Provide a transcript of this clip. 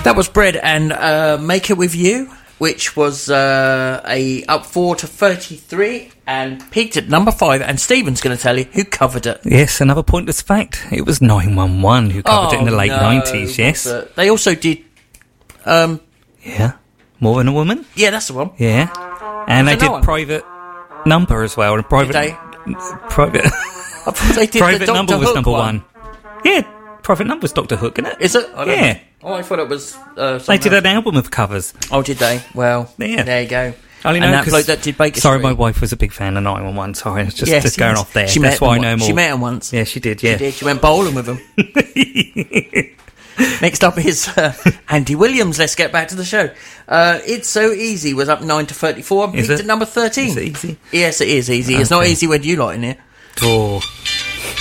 That was Bread and Make It With You, which was up 4 to 33 and peaked at number 5. And Stephen's going to tell you who covered it. Yes, another pointless fact. It was 911 who covered it in the late 90s, yes. They also did... yeah, More Than a Woman? Yeah, that's the one. Yeah. And they did Private Number as well. And Private... Did they? Private... I thought they did Private the Number Dr. was Hook number one. 1. Yeah, Private Number was Dr. Hook, isn't it? Is it? I don't Yeah. know. Oh, I thought it was... they did an album of covers. Oh, did they? Well, yeah. There you go. I only know and that bloke that did Baker Sorry, Street. my wife was a big fan of 911. Sorry, it's just, Yes, just going off there. She That's why I know more. She met him once. Yeah, she did, yeah. She did. She went bowling with him. Next up is Andy Williams. Let's get back to the show. It's So Easy was up 9 to 34 and peaked at number 13. Is it easy? Yes, it is easy. It's not easy when you lot in here. Oh.